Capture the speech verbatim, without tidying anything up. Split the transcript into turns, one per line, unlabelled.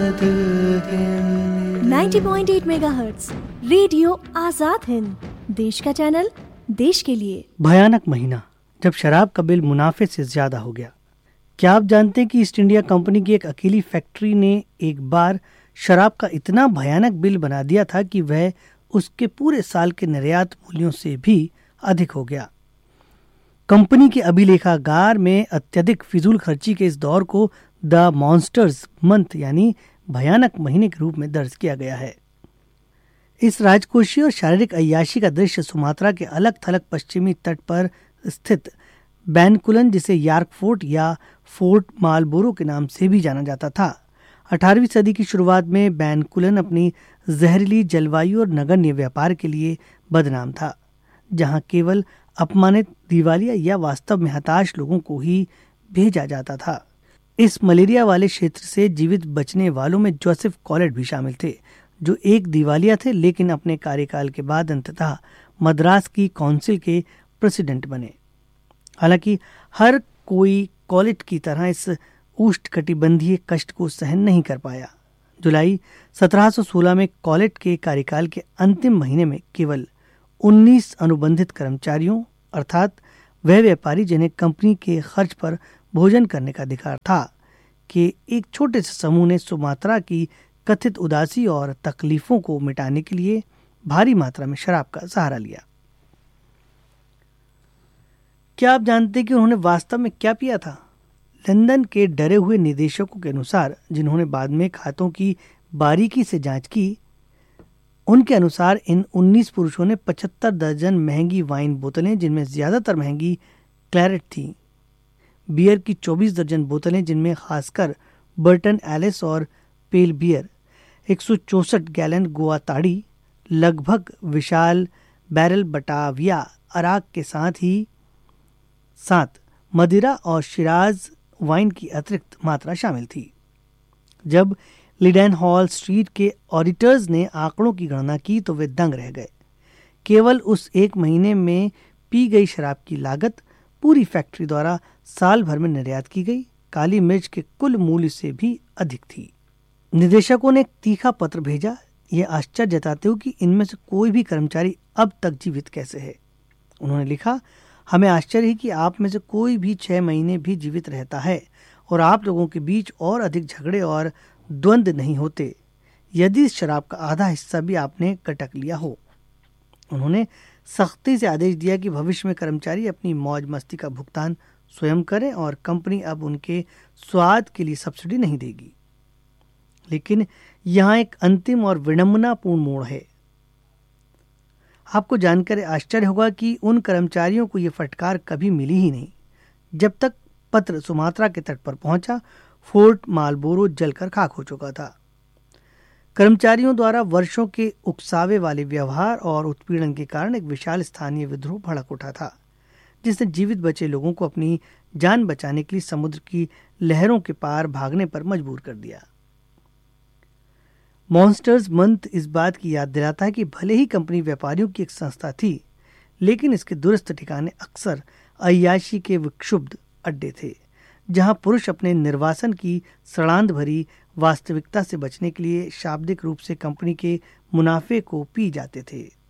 नब्बे पॉइंट आठ megahertz radio Azad Hind, देश का चैनल, देश के लिए।
भयानक महीना जब शराब का बिल मुनाफे से ज्यादा हो गया। क्या आप जानते हैं कि ईस्ट इंडिया कंपनी की एक अकेली फैक्ट्री ने एक बार शराब का इतना भयानक बिल बना दिया था कि वह उसके पूरे साल के निर्यात मूल्यों से भी अधिक हो गया। कंपनी के अभिलेखागार में अत्यधिक फिजूल खर्ची के इस दौर को द मॉन्स्टर्स मंथ यानी भयानक महीने के रूप में दर्ज किया गया है। इस राजकोषीय और शारीरिक अय्याशी का दृश्य सुमात्रा के अलग थलग पश्चिमी तट पर स्थित बैनकुलन, जिसे यार्क फोर्ट या फोर्ट मालबोरो के नाम से भी जाना जाता था। अठारहवीं सदी की शुरुआत में बैनकुलन अपनी जहरीली जलवायु और नगण्य व्यापार के लिए बदनाम था, जहां केवल अपमानित, दिवालिया या वास्तव में हताश लोगों को ही भेजा जाता था। इस मलेरिया वाले क्षेत्र से जीवित बचने वालों में जोसेफ कॉलेट भी शामिल थे, जो एक दिवालिया थे लेकिन अपने कार्यकाल के बाद अंततः मद्रास की काउंसिल के प्रेसिडेंट बने। हालांकि हर कोई कॉलेट की तरह इस उष्णकटिबंधीय कष्ट को सहन नहीं कर पाया। जुलाई सत्रह सौ सोलह में कॉलेट के कार्यकाल के अंतिम महीने में केवल उन्नीस अनुबंधित कर्मचारियों, अर्थात वह व्यापारी जिन्हें कंपनी के खर्च पर भोजन करने का अधिकार था, कि एक छोटे से समूह ने सुमात्रा की कथित उदासी और तकलीफों को मिटाने के लिए भारी मात्रा में शराब का सहारा लिया। क्या आप जानते हैं कि उन्होंने वास्तव में क्या पिया था? लंदन के डरे हुए निदेशकों के अनुसार, जिन्होंने बाद में खातों की बारीकी से जांच की, उनके अनुसार इन उन्नीस पुरुषों ने पचहत्तर दर्जन महंगी वाइन बोतलें, जिनमें ज्यादातर महंगी क्लैरेट थी, बियर की चौबीस दर्जन बोतलें, जिनमें खासकर बर्टन एलिस और पेल बियर, एक सौ चौसठ गैलन गोवा ताड़ी, लगभग विशाल बैरल बटाविया अराक के साथ ही साथ मदिरा और शिराज वाइन की अतिरिक्त मात्रा शामिल थी। जब लिडेन हॉल स्ट्रीट के ऑडिटर्स ने आंकड़ों की गणना की तो वे दंग रह गए। केवल उस एक महीने में पी गई शराब की लागत पूरी फैक्ट्री द्वारा साल भर में निर्यात की गई काली मिर्च के कुल मूल्य से भी अधिक थी। निदेशकों ने एक तीखा पत्र भेजा, यह आश्चर्य जताते हुए कि इनमें से कोई भी कर्मचारी अब तक जीवित कैसे है। उन्होंने लिखा, हमें आश्चर्य है कि आप में से कोई भी छह महीने भी जीवित रहता है और आप लोगों के बीच और अधिक झगड़े और द्वंद्व नहीं होते, यदि इस शराब का आधा हिस्सा भी आपने कटक लिया हो। उन्होंने सख्ती से आदेश दिया कि भविष्य में कर्मचारी अपनी मौज मस्ती का भुगतान स्वयं करें और कंपनी अब उनके स्वाद के लिए सब्सिडी नहीं देगी। लेकिन यहाँ एक अंतिम और विडंबनापूर्ण मोड़ है। आपको जानकर आश्चर्य होगा कि उन कर्मचारियों को यह फटकार कभी मिली ही नहीं। जब तक पत्र सुमात्रा के तट पर पहुंचा, फोर्ट मालबोरो जलकर खाक हो चुका था। कर्मचारियों द्वारा वर्षों के उकसावे वाले व्यवहार और उत्पीड़न के कारण एक विशाल स्थानीय विद्रोह भड़क उठा था, जिसने जीवित बचे लोगों को अपनी जान बचाने के लिए समुद्र की लहरों के पार भागने पर मजबूर कर दिया। मॉन्स्टर्स मंथ इस बात की याद दिलाता है कि भले ही कंपनी व्यापारियों की एक संस्था थी, लेकिन इसके दूरस्थ ठिकाने अक्सर अय्याशी के विक्षुब्ध अड्डे थे, जहां पुरुष अपने निर्वासन की सड़ांध भरी वास्तविकता से बचने के लिए शाब्दिक रूप से कंपनी के मुनाफे को पी जाते थे।